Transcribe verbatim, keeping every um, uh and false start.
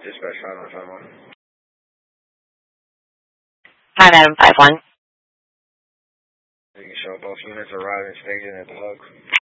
Dispatch five one five one. Hi, Madam five one. You can show both units arriving staging at the hub.